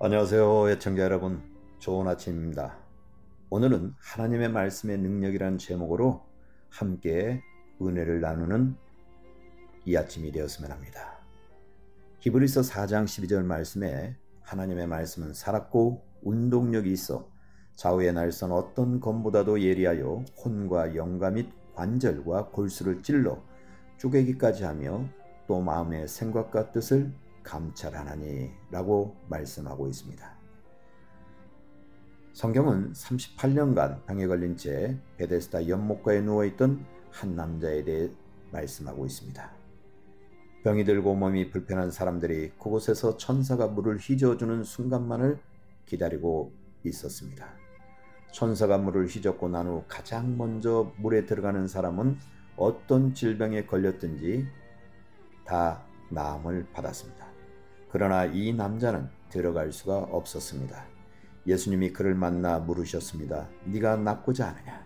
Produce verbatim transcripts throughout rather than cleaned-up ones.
안녕하세요, 애청자 여러분. 좋은 아침입니다. 오늘은 하나님의 말씀의 능력이라는 제목으로 함께 은혜를 나누는 이 아침이 되었으면 합니다. 히브리서 사 장 십이 절 말씀에 하나님의 말씀은 살았고 운동력이 있어 좌우의 날선 어떤 검보다도 예리하여 혼과 영과 및 관절과 골수를 찔러 쪼개기까지 하며 또 마음의 생각과 뜻을 감찰하나니 라고 말씀하고 있습니다. 성경은 삼십팔 년간 병에 걸린 채 베데스다 연못가에 누워있던 한 남자에 대해 말씀하고 있습니다. 병이 들고 몸이 불편한 사람들이 그곳에서 천사가 물을 휘저어주는 순간만을 기다리고 있었습니다. 천사가 물을 휘젓고 난 후 가장 먼저 물에 들어가는 사람은 어떤 질병에 걸렸든지 다 나음을 받았습니다. 그러나 이 남자는 들어갈 수가 없었습니다. 예수님이 그를 만나 물으셨습니다. 네가 낫고자 하느냐?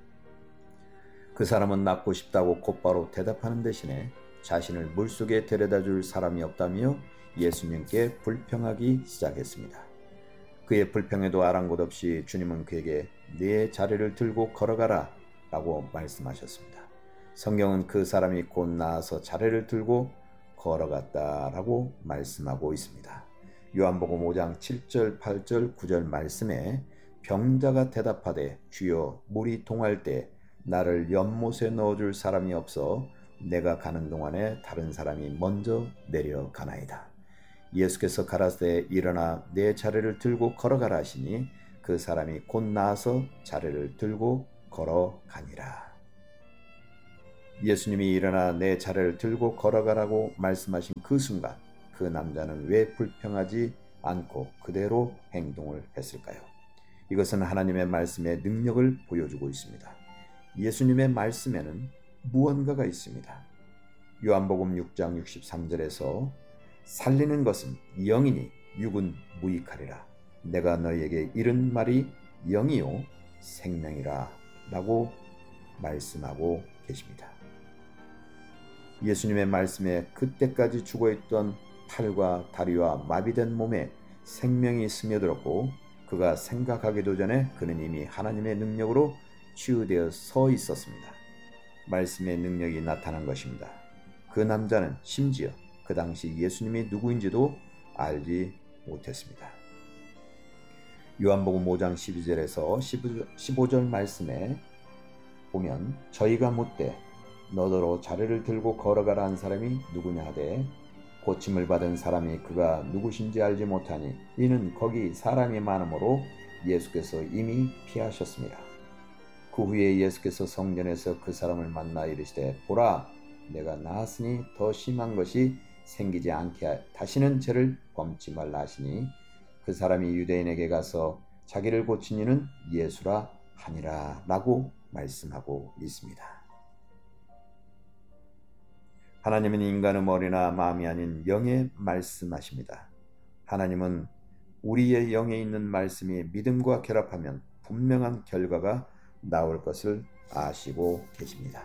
그 사람은 낫고 싶다고 곧바로 대답하는 대신에 자신을 물속에 데려다 줄 사람이 없다며 예수님께 불평하기 시작했습니다. 그의 불평에도 아랑곳 없이 주님은 그에게 네 자리를 들고 걸어가라 라고 말씀하셨습니다. 성경은 그 사람이 곧 나아서 자리를 들고 걸어갔다라고 말씀하고 있습니다. 요한복음 오 장 칠 절, 팔 절, 구 절 말씀에 병자가 대답하되 주여 물이 동할 때 나를 연못에 넣어줄 사람이 없어 내가 가는 동안에 다른 사람이 먼저 내려가나이다. 예수께서 가라사대 일어나 내 자리를 들고 걸어가라 하시니 그 사람이 곧 나아서 자리를 들고 걸어가니라. 예수님이 일어나 내 자리를 들고 걸어가라고 말씀하신 그 순간 그 남자는 왜 불평하지 않고 그대로 행동을 했을까요? 이것은 하나님의 말씀의 능력을 보여주고 있습니다. 예수님의 말씀에는 무언가가 있습니다. 요한복음 육 장 육십삼 절에서 살리는 것은 영이니 육은 무익하리라. 내가 너희에게 이른 말이 영이요 생명이라 라고 말씀하고 계십니다. 예수님의 말씀에 그때까지 죽어있던 팔과 다리와 마비된 몸에 생명이 스며들었고 그가 생각하기도 전에 그는 이미 하나님의 능력으로 치유되어 서 있었습니다. 말씀의 능력이 나타난 것입니다. 그 남자는 심지어 그 당시 예수님이 누구인지도 알지 못했습니다. 요한복음 오 장 십이 절에서 십오 절 말씀에 보면 저희가 묻되 너더러 자리를 들고 걸어가라 한 사람이 누구냐 하되 고침을 받은 사람이 그가 누구신지 알지 못하니 이는 거기 사람이 많으므로 예수께서 이미 피하셨습니다. 그 후에 예수께서 성전에서 그 사람을 만나 이르시되 보라 내가 나았으니 더 심한 것이 생기지 않게 다시는 죄를 범치 말라 하시니 그 사람이 유대인에게 가서 자기를 고친 이는 예수라 하니라 라고 말씀하고 있습니다. 하나님은 인간의 머리나 마음이 아닌 영에 말씀하십니다. 하나님은 우리의 영에 있는 말씀이 믿음과 결합하면 분명한 결과가 나올 것을 아시고 계십니다.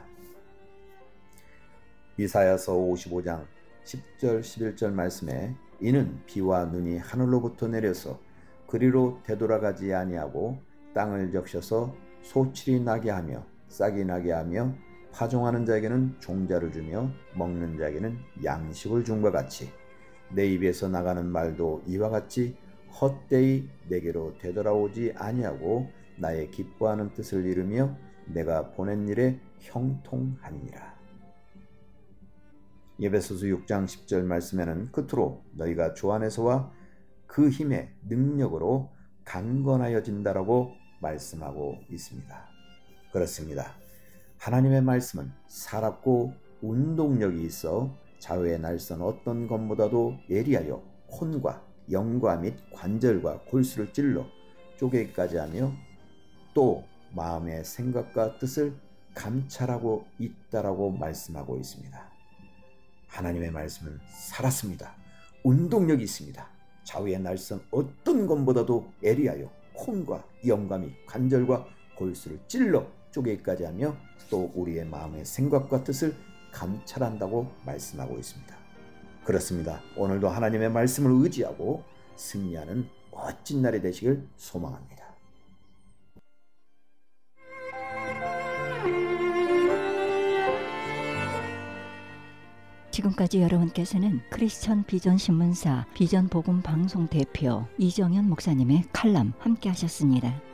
이사야서 오십오 장 십 절 십일 절 말씀에 이는 비와 눈이 하늘로부터 내려서 그리로 되돌아가지 아니하고 땅을 적셔서 소출이 나게 하며 싹이 나게 하며 파종하는 자에게는 종자를 주며 먹는 자에게는 양식을 준 것 같이 내 입에서 나가는 말도 이와 같이 헛되이 내게로 되돌아오지 아니하고 나의 기뻐하는 뜻을 이루며 내가 보낸 일에 형통하니라. 에베소서 육 장 십 절 말씀에는 끝으로 너희가 주 안에서와 그 힘의 능력으로 강건하여진다라고 말씀하고 있습니다. 그렇습니다. 하나님의 말씀은 살았고 운동력이 있어 좌우의 날선 어떤 것보다도 예리하여 혼과 영과 및 관절과 골수를 찔러 쪼개기까지 하며 또 마음의 생각과 뜻을 감찰하고 있다라고 말씀하고 있습니다. 하나님의 말씀은 살았습니다. 운동력이 있습니다. 좌우의 날선 어떤 것보다도 예리하여 혼과 영과 및 관절과 골수를 찔러 쪼개기까지 하며 또 우리의 마음의 생각과 뜻을 감찰한다고 말씀하고 있습니다. 그렇습니다. 오늘도 하나님의 말씀을 의지하고 승리하는 멋진 날이 되시길 소망합니다. 지금까지 여러분께서는 크리스천 비전 신문사 비전 복음 방송 대표 이정현 목사님의 칼럼 함께 하셨습니다.